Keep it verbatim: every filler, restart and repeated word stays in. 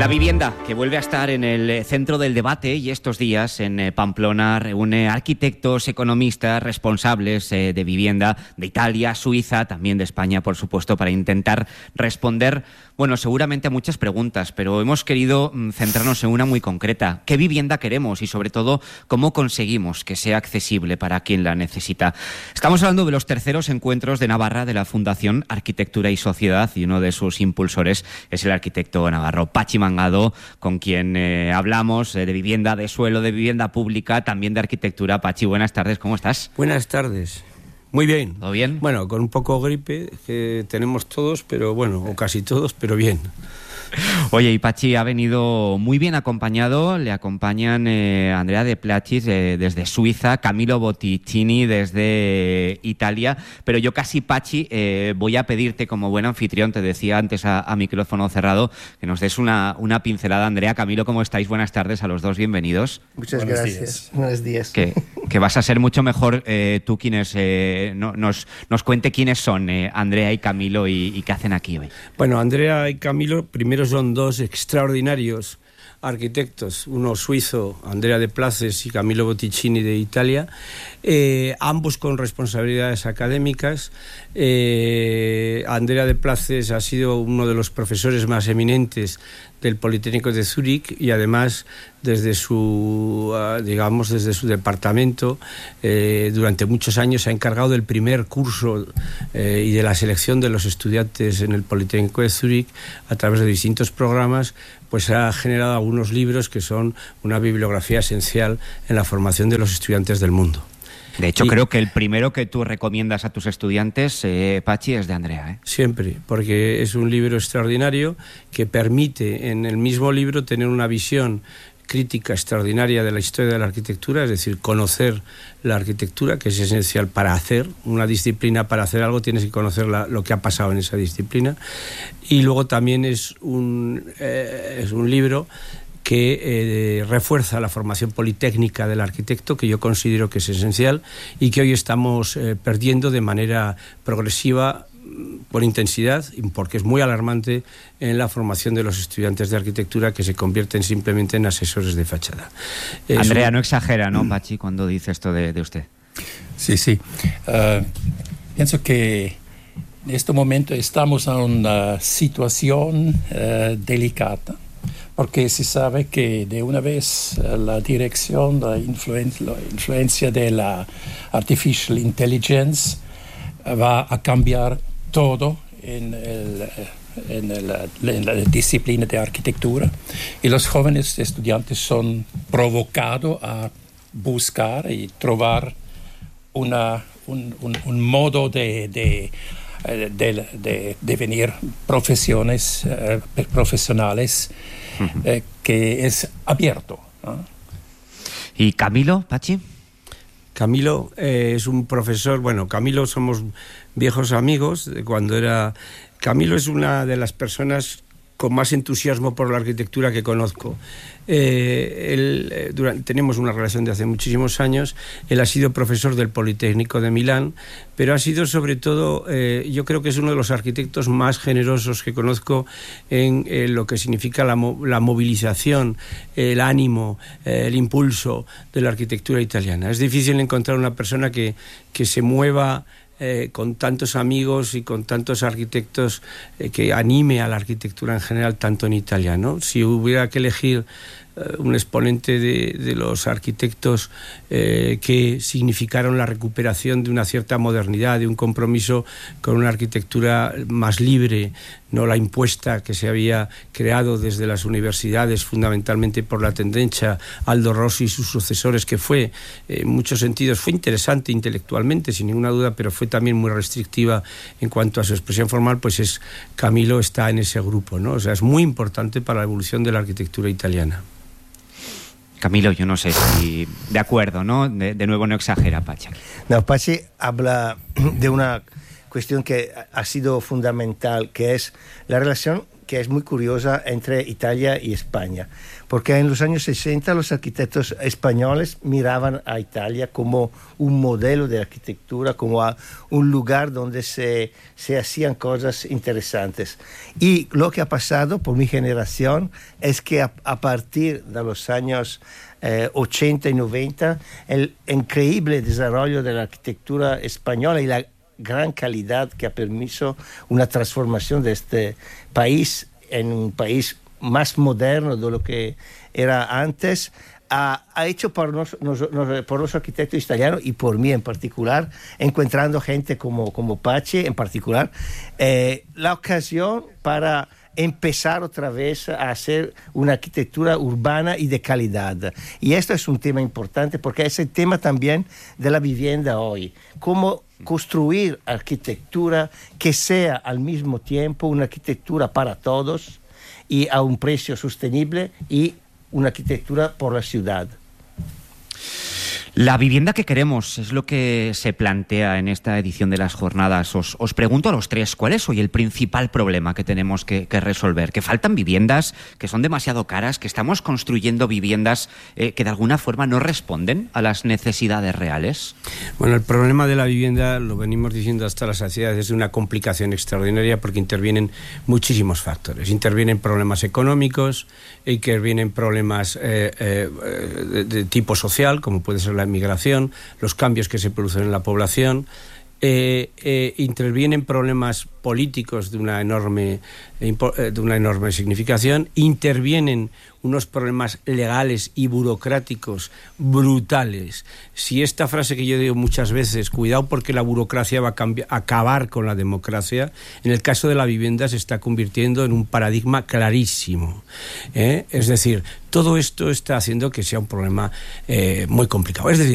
La vivienda, que vuelve a estar en el centro del debate y estos días en Pamplona reúne arquitectos, economistas, responsables de vivienda de Italia, Suiza, también de España, por supuesto, para intentar responder, bueno, seguramente a muchas preguntas, pero hemos querido centrarnos en una muy concreta. ¿Qué vivienda queremos y, sobre todo, cómo conseguimos que sea accesible para quien la necesita? Estamos hablando de los terceros encuentros de Navarra de la Fundación Arquitectura y Sociedad y uno de sus impulsores es el arquitecto navarro Patxi Mangado, con quien eh, hablamos eh, de vivienda, de suelo, de vivienda pública, también de arquitectura. Patxi, buenas tardes, ¿cómo estás? Buenas tardes. Muy bien. ¿Todo bien? Bueno, con un poco gripe que tenemos todos, pero bueno, o casi todos, pero bien. Oye, y Patxi ha venido muy bien acompañado, le acompañan eh, Andrea De Platzis eh, desde Suiza, Camillo Botticini desde Italia, pero yo casi, Patxi, eh, voy a pedirte como buen anfitrión, te decía antes a, a micrófono cerrado, que nos des una, una pincelada. Andrea, Camillo, ¿cómo estáis? Buenas tardes a los dos, bienvenidos. Muchas Buenos gracias. días. Buenos días. Que, que vas a ser mucho mejor eh, tú quienes eh, no, nos, nos cuente quiénes son eh, Andrea y Camillo y, y qué hacen aquí hoy. Bueno, Andrea y Camillo, primero son dos extraordinarios arquitectos, uno suizo, Andrea De Platzis, y Camillo Botticini de Italia, eh, ambos con responsabilidades académicas. eh, Andrea De Platzis ha sido uno de los profesores más eminentes del Politécnico de Zúrich y además desde su, uh, digamos, desde su departamento eh, durante muchos años se ha encargado del primer curso eh, y de la selección de los estudiantes en el Politécnico de Zúrich a través de distintos programas. Pues ha generado algunos libros que son una bibliografía esencial en la formación de los estudiantes del mundo. De hecho, y, creo que el primero que tú recomiendas a tus estudiantes, eh, Patxi, es de Andrea, ¿eh? Siempre, porque es un libro extraordinario que permite en el mismo libro tener una visión crítica extraordinaria de la historia de la arquitectura, es decir, conocer la arquitectura, que es esencial para hacer una disciplina. Para hacer algo tienes que conocer la, lo que ha pasado en esa disciplina. Y luego también es un, eh, es un libro que eh, refuerza la formación politécnica del arquitecto, que yo considero que es esencial y que hoy estamos eh, perdiendo de manera progresiva por intensidad, porque es muy alarmante en la formación de los estudiantes de arquitectura, que se convierten simplemente en asesores de fachada. Es Andrea, un... no exagera, ¿no, Patxi, cuando dice esto de, de usted? Sí, sí. Uh, pienso que en este momento estamos en una situación uh, delicada, porque se sabe que de una vez uh, la dirección, la, influen la influencia de la artificial intelligence uh, va a cambiar todo en, el, en, el, en la disciplina de arquitectura, y los jóvenes estudiantes son provocados a buscar y trobar una, un, un, un modo de, de, de, de devenir profesiones, eh, profesionales uh-huh. eh, que es abierto, ¿no? ¿Y Camillo, Patxi? Camillo eh, es un profesor, bueno, Camillo somos viejos amigos de cuando era... Camillo es una de las personas con más entusiasmo por la arquitectura que conozco. Eh, él, eh, durante, tenemos una relación de hace muchísimos años. Él ha sido profesor del Politécnico de Milán, pero ha sido sobre todo, eh, yo creo que es uno de los arquitectos más generosos que conozco en eh, lo que significa la, la movilización, el ánimo, eh, el impulso de la arquitectura italiana. Es difícil encontrar una persona que, que se mueva Eh, con tantos amigos y con tantos arquitectos, eh, que anime a la arquitectura en general, tanto en Italia, ¿no? Si hubiera que elegir eh, un exponente de, de los arquitectos eh, que significaron la recuperación de una cierta modernidad, de un compromiso con una arquitectura más libre, no la impuesta que se había creado desde las universidades, fundamentalmente por la tendencia Aldo Rossi y sus sucesores, que fue, eh, en muchos sentidos, fue interesante intelectualmente, sin ninguna duda, pero fue también muy restrictiva en cuanto a su expresión formal. Pues es Camillo está en ese grupo, ¿no? O sea, es muy importante para la evolución de la arquitectura italiana. Camillo, yo no sé si de acuerdo, ¿no? De, de nuevo no exagera, Patxi. No, Patxi habla de una cuestión que ha sido fundamental, que es la relación que es muy curiosa entre Italia y España, porque en los años sesenta los arquitectos españoles miraban a Italia como un modelo de arquitectura, como a un lugar donde se, se hacían cosas interesantes. Y lo que ha pasado por mi generación es que a, a partir de los años eh, ochenta y noventa, el increíble desarrollo de la arquitectura española y la gran calidad que ha permitido una transformación de este país en un país más moderno de lo que era antes, ha, ha hecho por, nos, nos, nos, por los arquitectos italianos y por mí en particular, encontrando gente como, como Pachi en particular, eh, la ocasión para empezar otra vez a hacer una arquitectura urbana y de calidad. Y esto es un tema importante porque es el tema también de la vivienda hoy. Cómo construir arquitectura que sea al mismo tiempo una arquitectura para todos y a un precio sostenible y una arquitectura por la ciudad. La vivienda que queremos es lo que se plantea en esta edición de las jornadas. Os, os pregunto a los tres, ¿cuál es hoy el principal problema que tenemos que, que resolver? ¿Que faltan viviendas, que son demasiado caras, que estamos construyendo viviendas eh, que de alguna forma no responden a las necesidades reales? Bueno, el problema de la vivienda, lo venimos diciendo hasta la saciedad, es una complicación extraordinaria porque intervienen muchísimos factores. Intervienen problemas económicos, intervienen problemas eh, eh, de, de tipo social, como puede ser la migración, los cambios que se producen en la población, eh, eh, intervienen problemas políticos de una enorme de una enorme significación, intervienen unos problemas legales y burocráticos brutales. Si esta frase que yo digo muchas veces, cuidado porque la burocracia va a cambiar, acabar con la democracia, en el caso de la vivienda se está convirtiendo en un paradigma clarísimo, ¿eh? Es decir, todo esto está haciendo que sea un problema eh, muy complicado. Es decir,